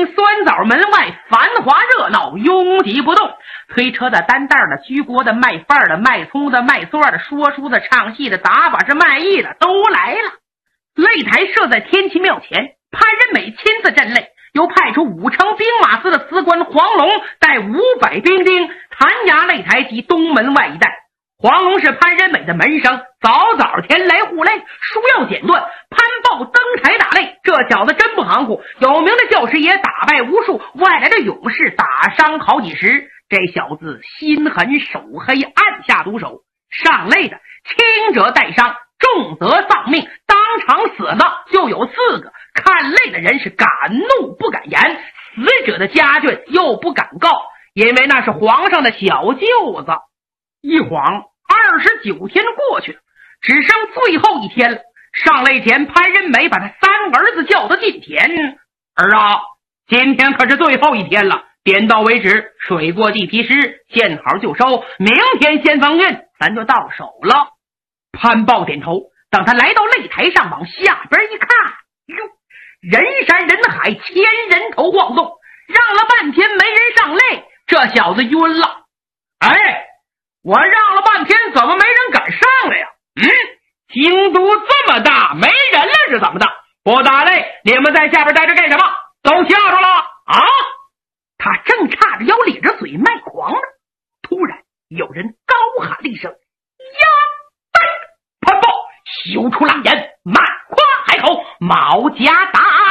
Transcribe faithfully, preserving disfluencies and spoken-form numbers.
京酸枣门外繁华热闹，拥挤不动。推车的、担担的、居锅的、卖饭的、卖葱的、卖蒜的、说书的、唱戏的、打把式卖艺的都来了。擂台设在天齐庙前，潘仁美亲自镇擂，又派出五城兵马司的司官黄龙带五百兵丁弹压擂台及东门外一带。黄龙是潘仁美的门生，早早前来护擂，书要剪断，潘豹登台打擂。这小子真不含糊，有名的教师爷打败无数，外来的勇士打伤好几十。这小子心狠手黑，暗下毒手，上擂的轻者带伤，重则丧命，当场死的就有四个。看擂的人是敢怒不敢言，死者的家眷又不敢告，因为那是皇上的小舅子。一晃二十九天过去了，只剩最后一天了。上擂前，潘仁美把他三儿子叫到近前：“儿啊，今天可是最后一天了，点到为止，水过地皮湿，见好就收，明天先放运，咱就到手了。”潘豹点头，等他来到擂台上，往下边一看，哟，人山人海，千人头晃动，让了半天没人上擂，这小子晕了。哎，我让了半天，怎么没人敢上来呀？嗯，京都这么大，没人了是怎么的？不打擂，你们在下边待着干什么？都吓着了啊！他正叉着腰咧着嘴卖狂呢，突然有人高喊了一声：“呀！”潘豹羞出辣眼，满夸海口，毛家打